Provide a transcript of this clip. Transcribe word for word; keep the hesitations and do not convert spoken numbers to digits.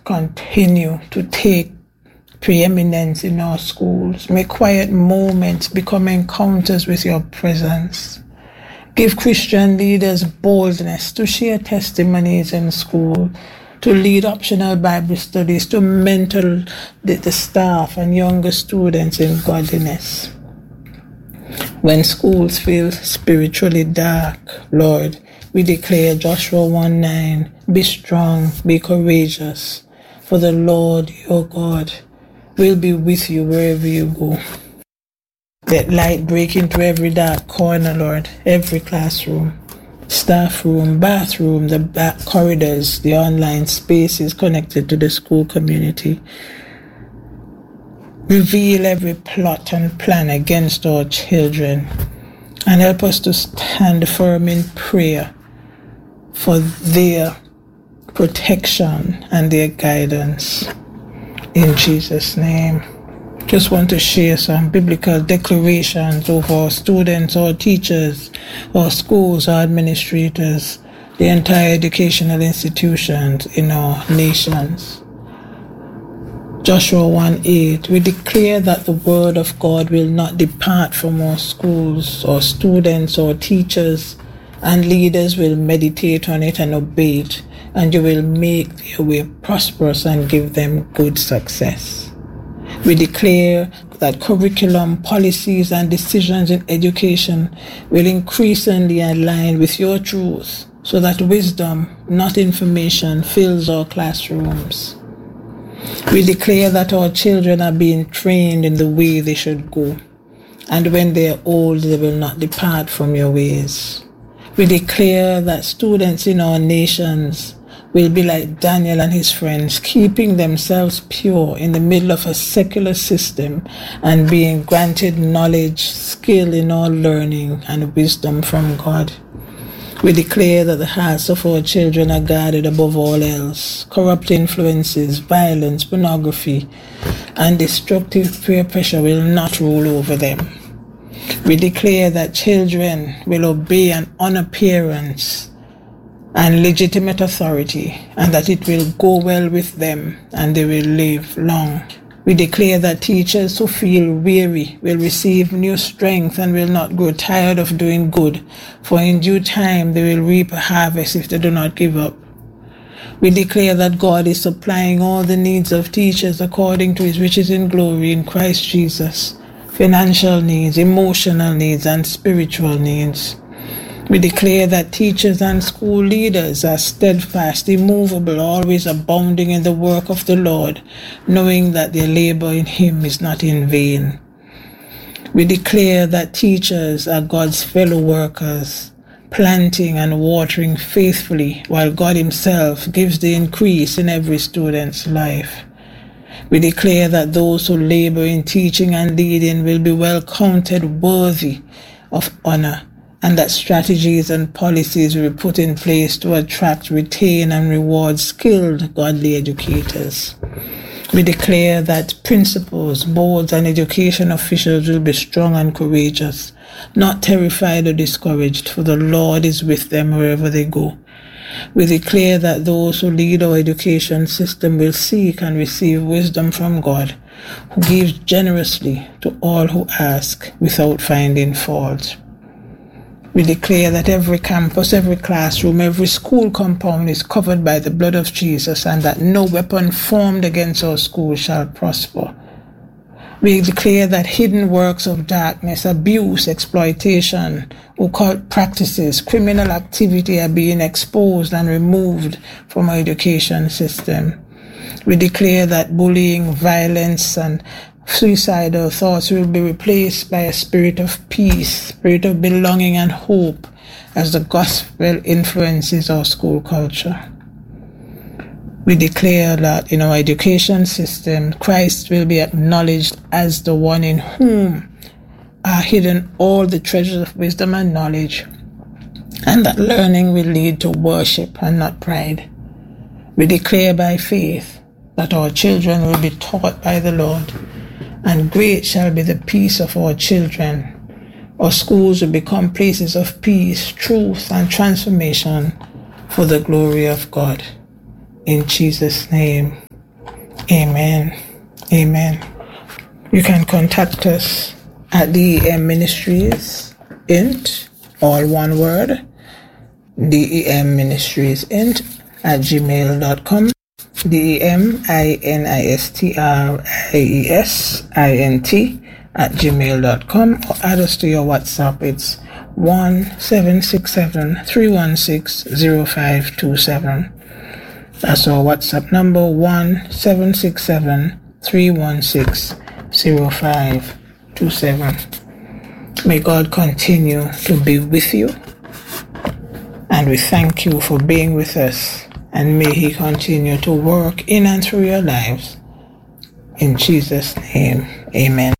continue to take preeminence in our schools. May quiet moments become encounters with your presence. Give Christian leaders boldness to share testimonies in school, to lead optional Bible studies, to mentor the, the staff and younger students in godliness. When schools feel spiritually dark, Lord, we declare Joshua one nine, be strong, be courageous, for the Lord your God will be with you wherever you go. Let light break into every dark corner, Lord, every classroom, staff room, bathroom, the back corridors, the online spaces connected to the school community. Reveal every plot and plan against our children and help us to stand firm in prayer for their protection and their guidance. In Jesus' name. Just want to share some biblical declarations over our students, our teachers, our schools, our administrators, the entire educational institutions in our nations. Joshua one eight, we declare that the word of God will not depart from our schools, our students, our teachers, and leaders will meditate on it and obey it, and you will make their way prosperous and give them good success. We declare that curriculum, policies, and decisions in education will increasingly align with your truth, so that wisdom, not information, fills our classrooms. We declare that our children are being trained in the way they should go, and when they are old, they will not depart from your ways. We declare that students in our nations will be like Daniel and his friends, keeping themselves pure in the middle of a secular system and being granted knowledge, skill in all learning, and wisdom from God. We declare that the hearts of our children are guarded above all else. Corrupt influences, violence, pornography, and destructive peer pressure will not rule over them. We declare that children will obey and honor parents and legitimate authority, and that it will go well with them and they will live long. We declare that teachers who feel weary will receive new strength and will not grow tired of doing good, for in due time they will reap a harvest if they do not give up. We declare that God is supplying all the needs of teachers according to his riches in glory in Christ Jesus, financial needs, emotional needs, and spiritual needs. We declare that teachers and school leaders are steadfast, immovable, always abounding in the work of the Lord, knowing that their labor in him is not in vain. We declare that teachers are God's fellow workers, planting and watering faithfully, while God himself gives the increase in every student's life. We declare that those who labor in teaching and leading will be well counted worthy of honor, and that strategies and policies will be put in place to attract, retain, and reward skilled, godly educators. We declare that principals, boards, and education officials will be strong and courageous, not terrified or discouraged, for the Lord is with them wherever they go. We declare that those who lead our education system will seek and receive wisdom from God, who gives generously to all who ask without finding fault. We declare that every campus, every classroom, every school compound is covered by the blood of Jesus, and that no weapon formed against our school shall prosper. We declare that hidden works of darkness, abuse, exploitation, occult practices, criminal activity are being exposed and removed from our education system. We declare that bullying, violence, and suicidal thoughts will be replaced by a spirit of peace, spirit of belonging and hope, as the gospel influences our school culture. We declare that in our education system, Christ will be acknowledged as the one in whom are hidden all the treasures of wisdom and knowledge, and that learning will lead to worship and not pride. We declare by faith that our children will be taught by the Lord, and great shall be the peace of our children. Our schools will become places of peace, truth, and transformation for the glory of God. In Jesus' name, Amen. Amen. You can contact us at D E M Ministries Int, all one word, D E M Ministries Int at gmail dot com. D E M I N I S T R I E S I N T at gmail dot com, or add us to your WhatsApp. It's one seven six seven three one six zero five two seven. That's our WhatsApp number, one seven six seven three one six zero five two seven. May God continue to be with you, and we thank you for being with us, and may He continue to work in and through your lives. In Jesus' name, amen.